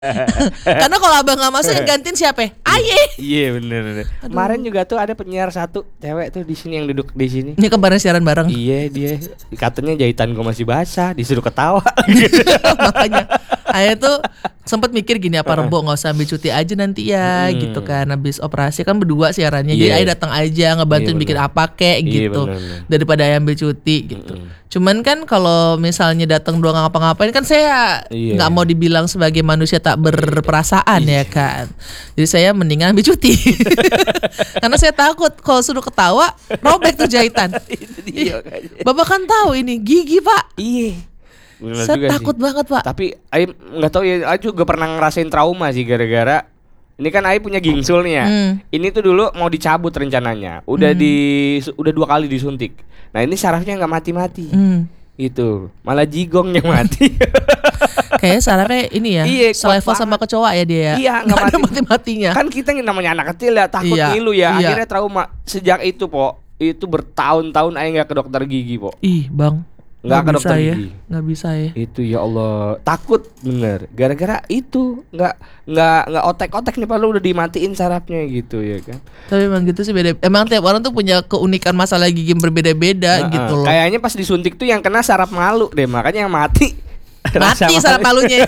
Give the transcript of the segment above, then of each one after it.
Karena kalau abang nggak masuk yang gantiin siapa? Aye. Iya bener. Kemarin juga tuh ada penyiar satu cewek tuh di sini yang duduk di sini. Ini kemarin siaran bareng. Iya dia katanya jahitan gue masih basah, disuruh ketawa. Makanya Ayah tuh sempat mikir gini, apa Rembo nggak usah ambil cuti aja nanti ya gitu kan, habis operasi kan berdua siarannya. Jadi Ayah datang aja ngebantuin bikin apa kek gitu, daripada Ayah ambil cuti gitu. Cuman kan kalau misalnya datang doang nggak ngapa-ngapain kan saya nggak mau dibilang sebagai manusia tak berperasaan ya kan. Jadi saya mendingan ambil cuti. Karena saya takut kalau suruh ketawa robek tuh jahitan. Bapak kan tahu ini gigi Pak. Iya. Saya takut banget Pak. Tapi Ai nggak tahu ya, Ai juga pernah ngerasain trauma sih gara-gara ini kan Ai punya gingsul nih ya. Ini tuh dulu mau dicabut rencananya. Udah 2 kali disuntik. Nah ini sarafnya nggak mati-mati. Gitu. Malah jigongnya mati. Kayaknya sarafnya ini ya. Selevel sama kecoa ya dia ya. Iya, nggak mati-matinya. Kan kita namanya anak kecil ya takut ngilu ya. Akhirnya trauma. Sejak itu Po, itu bertahun-tahun Ai nggak ke dokter gigi Po. Ih Bang, nggak ke dokter gigi. Nggak bisa ya. Itu ya Allah, takut bener. Gara-gara itu nggak otek-otek nih, padahal udah dimatiin sarafnya gitu ya kan. Tapi emang gitu sih beda. Emang tiap orang tuh punya keunikan masalah gigi yang berbeda-beda gitu loh. Kayaknya pas disuntik tuh yang kena saraf malu deh, makanya yang mati. Mati saraf malunya.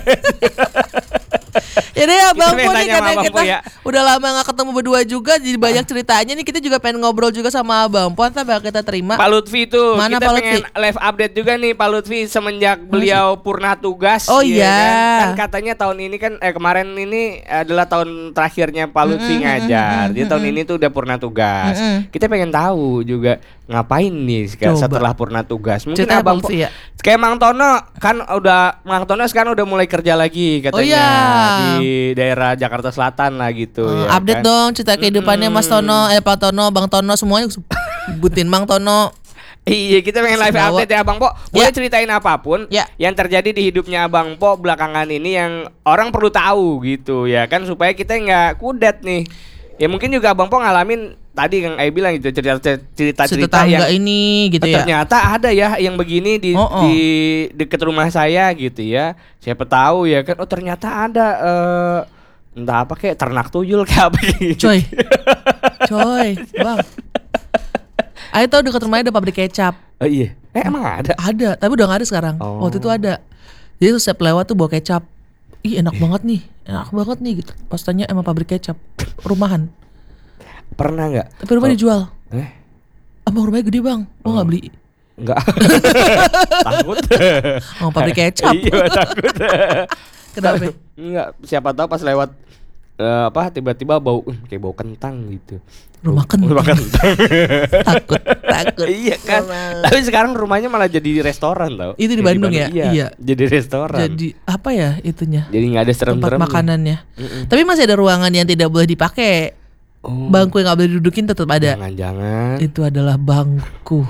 Jadi Abang Po nih karena kita udah lama gak ketemu berdua juga, jadi banyak ceritanya nih. Kita juga pengen ngobrol juga sama Abang Po, entah bakal kita terima. Pak Lutfi tuh, mana kita Pak pengen Lutfi? live update juga nih Pak Lutfi semenjak beliau purna tugas. Oh iya. Kan katanya tahun ini kan kemarin ini adalah tahun terakhirnya Pak Lutfi ngajar. Dia tahun ini tuh udah purna tugas. Kita pengen tahu juga ngapain nih setelah purna tugas. Mungkin cerita Abang Po kayak Mang Tono kan Mang Tono sekarang udah mulai kerja lagi katanya di daerah Jakarta Selatan lah gitu ya. Update kan? Dong cerita kehidupannya Mas Tono, Pak Tono, Bang Tono semuanya sebutin Mang Tono. Iya, kita pengen live update ya Abang Po. Boleh ceritain apapun yang terjadi di hidupnya Abang Po belakangan ini yang orang perlu tahu gitu ya kan, supaya kita nggak kudet nih. Ya mungkin juga Abang Po ngalamin tadi yang Ai bilang gitu, cerita-cerita yang ini gitu ya. Ternyata ada ya yang begini di dekat rumah saya gitu ya. Siapa tahu ya kan, ternyata ada entah apa kayak ternak tuyul kayak apa gitu. Coy, Bang. Ai tahu dekat rumahnya ada pabrik kecap. Oh iya. Emang ada? Ada, tapi udah nggak ada sekarang. Waktu itu ada. Jadi setiap lewat tuh bawa kecap. Ih enak banget nih gitu. Pas tanya emang pabrik kecap rumahan. Pernah nggak? Tapi rumah dijual. Abang rumahnya gede Bang, mau nggak beli? Enggak. Takut. Pabrik kecap. Iya takut. Kenapa? Enggak, siapa tahu pas lewat tiba-tiba bau kayak bau kentang gitu. Rumah kentang. Takut. Iya kan. Tapi sekarang rumahnya malah jadi restoran tau. Itu di Bandung ya? Iya. Jadi restoran. Jadi apa ya itunya? Jadi nggak ada serem-serem. Tempat makanannya. Tapi masih ada ruangan yang tidak boleh dipakai. Bangku yang nggak boleh didudukin tetap ada. Jangan. Itu adalah bangku.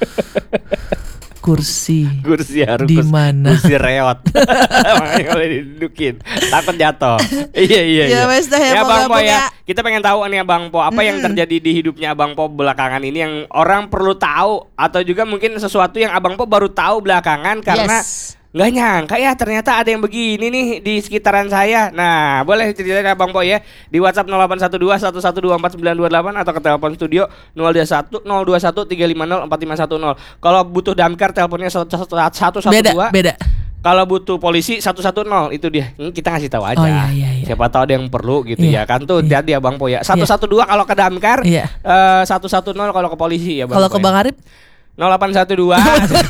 Kursi harus di mana? Kursi reot. Makanya boleh didudukin. Takut jatuh. Iya. Ya Bang Po ya. Kita pengen tahu nih Bang Po, apa yang terjadi di hidupnya Abang Po belakangan ini yang orang perlu tahu, atau juga mungkin sesuatu yang Abang Po baru tahu belakangan karena nggak nyangka ya ternyata ada yang begini nih di sekitaran saya. Nah, boleh ceritain Abang Po ya di WhatsApp 0812 1124 928 atau ke telepon studio 021 350 4510. Kalau butuh damkar teleponnya 112. Beda. Kalau butuh polisi 110, itu dia. Kita ngasih tahu aja. Iya. Siapa tahu ada yang perlu gitu ya kan tuh. Hati-hati ya Bang Po ya. 112 kalau ke damkar, 110 kalau ke polisi ya Bang. Kalau ke Bang Arif 0812.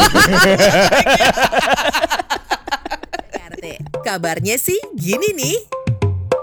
Kabarnya sih gini nih.